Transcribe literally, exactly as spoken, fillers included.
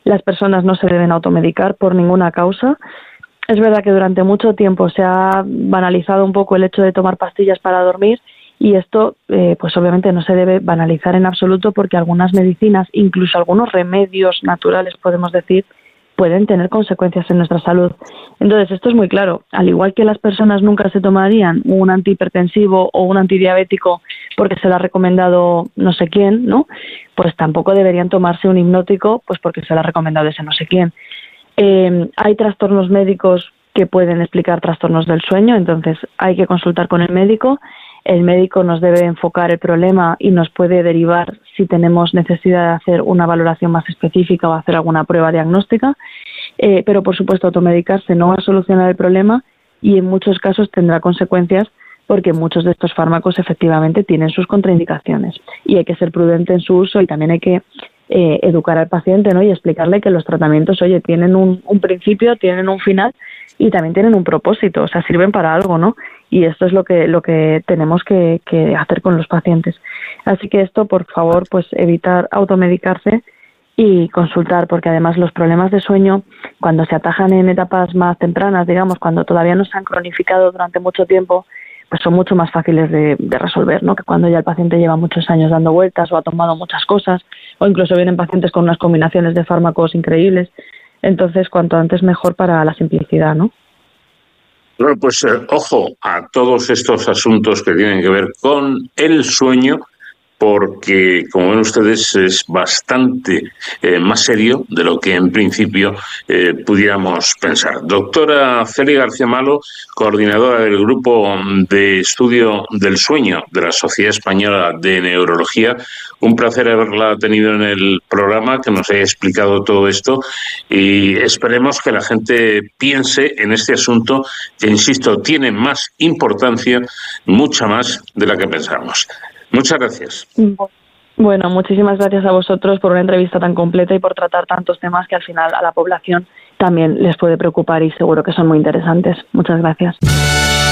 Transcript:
las personas no se deben automedicar por ninguna causa. Es verdad que durante mucho tiempo se ha banalizado un poco el hecho de tomar pastillas para dormir y esto, eh, pues obviamente no se debe banalizar en absoluto porque algunas medicinas, incluso algunos remedios naturales, podemos decir, pueden tener consecuencias en nuestra salud. Entonces, esto es muy claro. Al igual que las personas nunca se tomarían un antihipertensivo o un antidiabético porque se lo ha recomendado no sé quién, ¿no? Pues tampoco deberían tomarse un hipnótico pues porque se lo ha recomendado ese no sé quién. Eh, hay trastornos médicos que pueden explicar trastornos del sueño, entonces hay que consultar con el médico. El médico nos debe enfocar el problema y nos puede derivar si tenemos necesidad de hacer una valoración más específica o hacer alguna prueba diagnóstica. Eh, pero, por supuesto, automedicarse no va a solucionar el problema y en muchos casos tendrá consecuencias porque muchos de estos fármacos efectivamente tienen sus contraindicaciones y hay que ser prudente en su uso y también hay que eh, educar al paciente, ¿no? Y explicarle que los tratamientos, oye, tienen un, un principio, tienen un final y también tienen un propósito, o sea, sirven para algo, ¿no? Y esto es lo que lo que tenemos que, que hacer con los pacientes. Así que esto, por favor, pues evitar automedicarse y consultar, porque además los problemas de sueño, cuando se atajan en etapas más tempranas, digamos, cuando todavía no se han cronificado durante mucho tiempo, pues son mucho más fáciles de, de resolver, ¿no? Que cuando ya el paciente lleva muchos años dando vueltas o ha tomado muchas cosas, o incluso vienen pacientes con unas combinaciones de fármacos increíbles. Entonces, cuanto antes mejor para la simplicidad, ¿no? Bueno, pues eh, ojo a todos estos asuntos que tienen que ver con el sueño, porque, como ven ustedes, es bastante eh, más serio de lo que en principio eh, pudiéramos pensar. Doctora Celia García Malo, coordinadora del Grupo de Estudio del Sueño de la Sociedad Española de Neurología, un placer haberla tenido en el programa, que nos haya explicado todo esto y esperemos que la gente piense en este asunto que, insisto, tiene más importancia, mucha más de la que pensamos. Muchas gracias. Bueno, muchísimas gracias a vosotros por una entrevista tan completa y por tratar tantos temas que al final a la población también les puede preocupar y seguro que son muy interesantes. Muchas gracias.